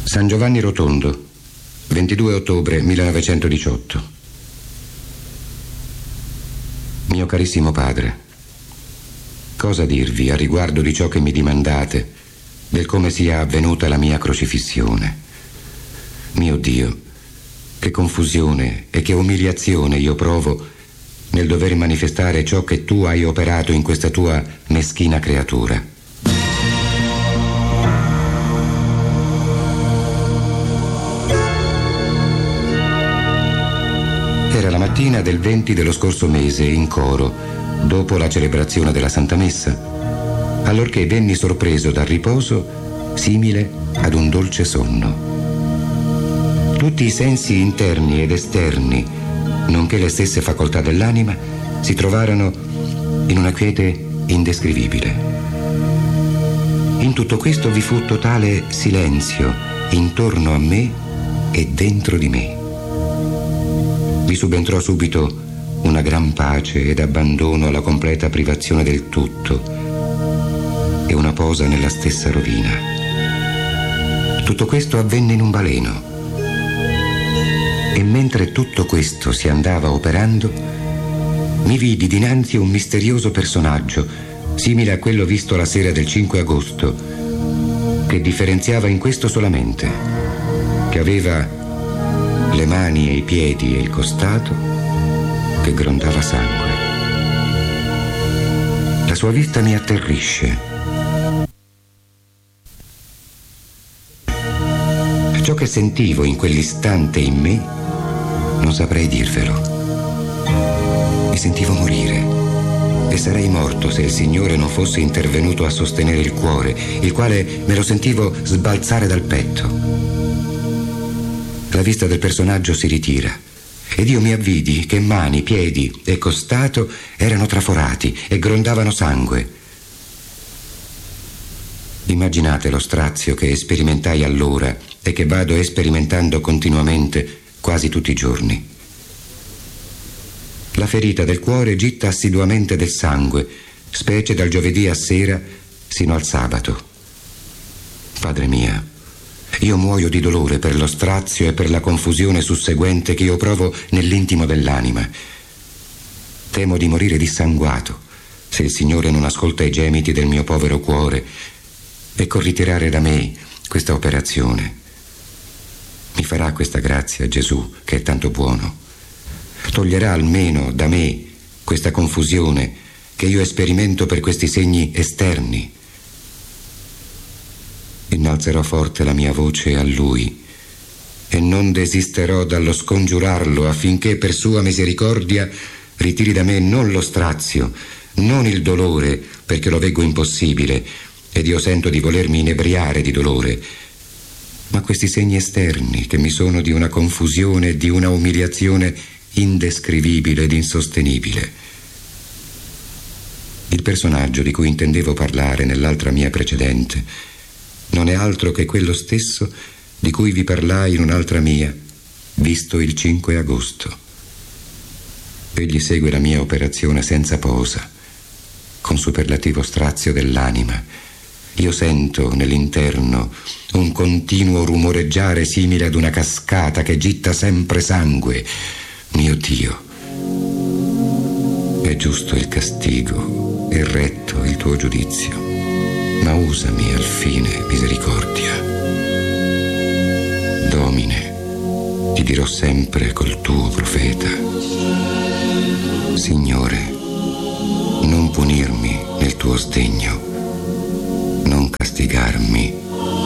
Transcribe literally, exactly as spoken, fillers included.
San Giovanni Rotondo, ventidue ottobre millenovecentodiciotto. Mio carissimo padre, cosa dirvi a riguardo di ciò che mi dimandate, del come sia avvenuta la mia crocifissione? Mio Dio, che confusione e che umiliazione io provo nel dover manifestare ciò che tu hai operato in questa tua meschina creatura. Era la mattina del venti dello scorso mese, in coro, dopo la celebrazione della Santa Messa, allorché venni sorpreso dal riposo simile ad un dolce sonno. Tutti i sensi interni ed esterni, nonché le stesse facoltà dell'anima, si trovarono in una quiete indescrivibile. In tutto questo vi fu totale silenzio intorno a me e dentro di me. Vi subentrò subito una gran pace ed abbandono alla completa privazione del tutto e una posa nella stessa rovina. Tutto questo avvenne in un baleno. E mentre tutto questo si andava operando, mi vidi dinanzi un misterioso personaggio, simile a quello visto la sera del cinque agosto, che differenziava in questo solamente, che aveva le mani e i piedi e il costato che grondava sangue. La sua vista mi atterrisce. Ciò che sentivo in quell'istante in me non saprei dirvelo. Mi sentivo morire e sarei morto se il Signore non fosse intervenuto a sostenere il cuore, il quale me lo sentivo sbalzare dal petto. La vista del personaggio si ritira ed io mi avvidi che mani, piedi e costato erano traforati e grondavano sangue. Immaginate lo strazio che sperimentai allora e che vado sperimentando continuamente quasi tutti i giorni. La ferita del cuore gitta assiduamente del sangue, specie dal giovedì a sera sino al sabato. Padre mio, io muoio di dolore per lo strazio e per la confusione susseguente che io provo nell'intimo dell'anima. Temo di morire dissanguato se il Signore non ascolta i gemiti del mio povero cuore e con ritirare da me questa operazione. Mi farà questa grazia Gesù, che è tanto buono. Toglierà almeno da me questa confusione che io esperimento per questi segni esterni. Innalzerò forte la mia voce a Lui e non desisterò dallo scongiurarlo affinché per sua misericordia ritiri da me non lo strazio, non il dolore, perché lo veggo impossibile ed io sento di volermi inebriare di dolore, ma questi segni esterni che mi sono di una confusione e di una umiliazione indescrivibile ed insostenibile. Il personaggio di cui intendevo parlare nell'altra mia precedente non è altro che quello stesso di cui vi parlai in un'altra mia, visto il cinque agosto. Egli segue la mia operazione senza posa, con superlativo strazio dell'anima. Io sento nell'interno un continuo rumoreggiare simile ad una cascata che gitta sempre sangue. Mio Dio, è giusto il castigo e retto il tuo giudizio, ma usami al fine misericordia. Domine, ti dirò sempre col tuo profeta: Signore, non punirmi nel tuo sdegno, non castigarmi